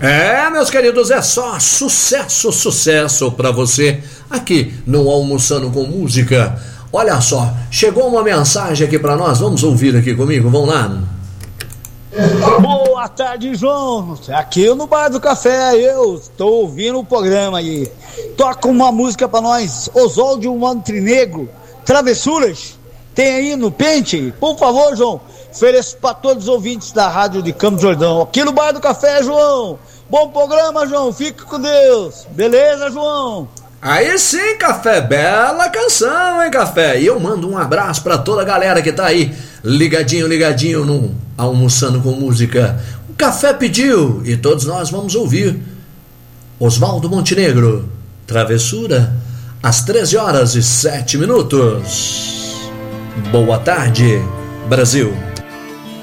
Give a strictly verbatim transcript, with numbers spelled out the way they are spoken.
É, meus queridos, é só sucesso, sucesso pra você aqui no Almoçando com Música. Olha só, chegou uma mensagem aqui pra nós, vamos ouvir aqui comigo, vamos lá. Boa tarde, João. Aqui no Bar do Café, eu estou ouvindo o programa aí. Toca uma música pra nós, Oswaldo Montenegro, Travessuras. Tem aí no pente? Por favor, João. Ofereço pra todos os ouvintes da rádio de Campos do Jordão. Aqui no Bar do Café, João. Bom programa, João. Fique com Deus. Beleza, João? Aí sim, Café, bela canção, hein, Café? E eu mando um abraço pra toda a galera que tá aí, ligadinho, ligadinho no Almoçando com Música. O Café pediu e todos nós vamos ouvir Oswaldo Montenegro, Travessura, às treze horas e sete minutos. Boa tarde, Brasil.